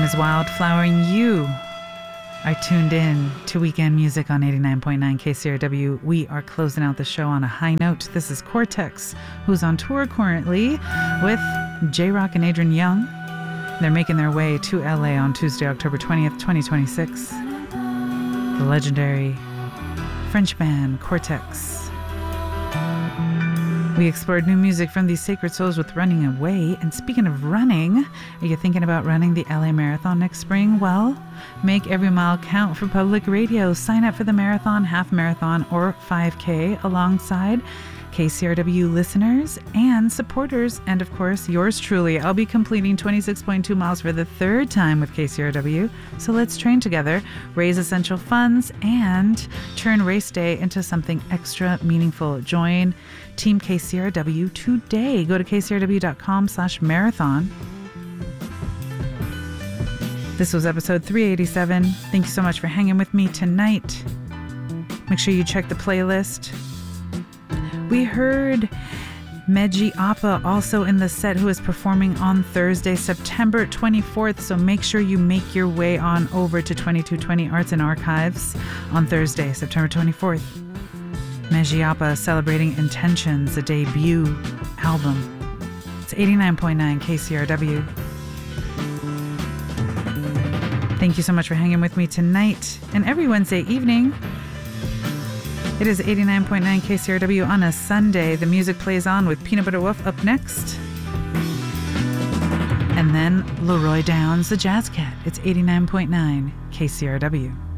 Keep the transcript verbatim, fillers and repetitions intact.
is Wildflower, and you are tuned in to Weekend Music on eighty-nine point nine K C R W. We are closing out the show on a high note. This is Cortex, who's on tour currently with J-Rock and Adrian Young. They're making their way to L A on Tuesday, October twentieth, twenty twenty-six. The legendary French band Cortex. We explored new music from these sacred souls with Running Away. And speaking of running, are you thinking about running the L A Marathon next spring? Well, make every mile count for public radio. Sign up for the marathon, half marathon, or five K alongside K C R W listeners and supporters, and of course yours truly. I'll be completing twenty-six point two miles for the third time with K C R W, so let's train together, raise essential funds, and turn race day into something extra meaningful. Join Team K C R W today. Go to k c r w dot com slash marathon. This was episode three eighty-seven. Thank you so much for hanging with me tonight. Make sure you check the playlist. We heard Meji Appa also in the set, who is performing on Thursday, September twenty-fourth. So make sure you make your way on over to twenty-two twenty Arts and Archives on Thursday, September twenty-fourth. Meji Appa celebrating Intentions, a debut album. It's eighty-nine point nine K C R W. Thank you so much for hanging with me tonight and every Wednesday evening. It is eighty-nine point nine K C R W on a Sunday. The music plays on with Peanut Butter Wolf up next. And then Leroy Downs, the Jazz Cat. It's eighty-nine point nine K C R W.